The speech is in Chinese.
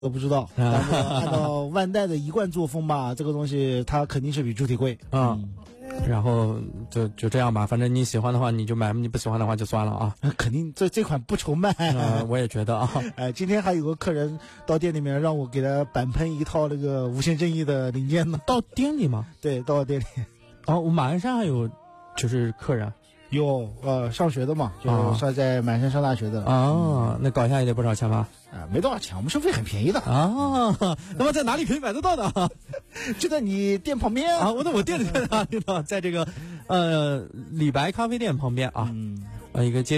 都不知道。但是按照万代的一贯作风吧，这个东西它肯定是比主体贵。 然后就这样吧，反正你喜欢的话你就买，你不喜欢的话就算了啊。 肯定这款不愁卖。 我也觉得啊。 今天还有个客人到店里面让我给他板喷一套那个无限正义的零件呢。 到店里吗？ 对，到店里。 我马鞍山还有就是客人有上学的嘛，就算在马鞍山上大学的那搞一下也得不少钱吧？ 没多少钱，我们收费很便宜的那么在哪里可以买得到的？ 就在你店旁边我店里在哪里呢？在这个李白咖啡店旁边啊，一个街